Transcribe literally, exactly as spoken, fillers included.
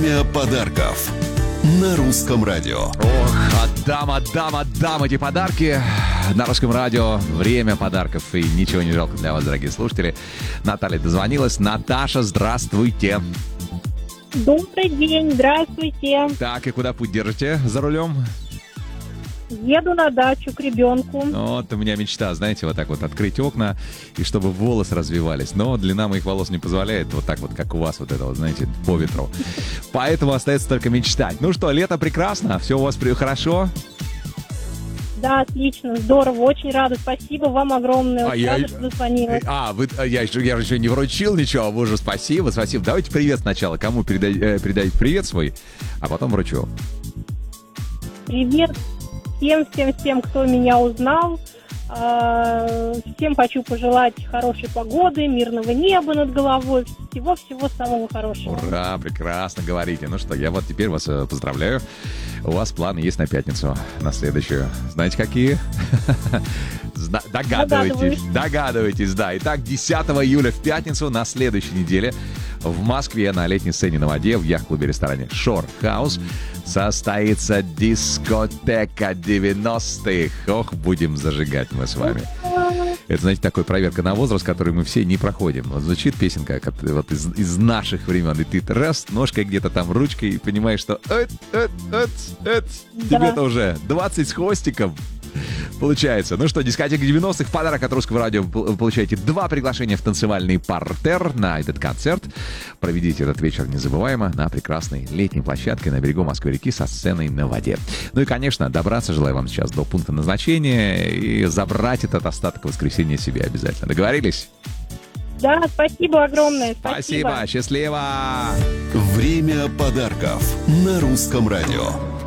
Время подарков на русском радио. Ох, отдам, отдам, отдам эти подарки на русском радио. Время подарков, и ничего не жалко для вас, дорогие слушатели. Наталья дозвонилась. Наташа, здравствуйте. Добрый день, здравствуйте. Так, и куда путь держите за рулем? Еду на дачу к ребенку. Вот у меня мечта, знаете, вот так вот открыть окна, и чтобы волосы развивались. Но длина моих волос не позволяет вот так вот, как у вас, вот это вот, знаете, по ветру. Поэтому остается только мечтать. Ну что, лето прекрасно, все у вас хорошо? Да, отлично, здорово, очень рада. Спасибо вам огромное. А Очень я... рада, что дозвонилась. А, вы, я, еще, я же еще не вручил ничего, а вы уже спасибо, спасибо. Давайте привет сначала. Кому передай, э, передайте привет свой, а потом вручу. Привет всем, всем, всем, кто меня узнал. Всем хочу пожелать хорошей погоды, мирного неба над головой, всего-всего самого хорошего. Ура, прекрасно говорите. Ну что, я вот теперь вас поздравляю. У вас планы есть на пятницу, на следующую. Знаете, какие? Догадываетесь, догадываетесь, да. Итак, десятого июля в пятницу на следующей неделе в Москве на летней сцене на воде в яхт-клубе-ресторане Shore House состоится дискотека девяностых. Ох, будем зажигать мы с вами. Это, знаете, такая проверка на возраст, который мы все не проходим. Вот звучит песенка как, вот из, из наших времен, и ты раз, ножкой где-то там, ручкой, и понимаешь, что эт, эт, эт, эт, да. Тебе-то уже двадцать с хвостиком. Получается. Ну что, дискотека девяностых, в подарок от Русского радио вы получаете два приглашения в танцевальный партер на этот концерт. Проведите этот вечер незабываемо на прекрасной летней площадке на берегу Москвы-реки со сценой на воде. Ну и, конечно, добраться желаю вам сейчас до пункта назначения и забрать этот остаток воскресенья себе обязательно. Договорились? Да, спасибо огромное. Спасибо. Спасибо. Счастливо. Время подарков на русском радио.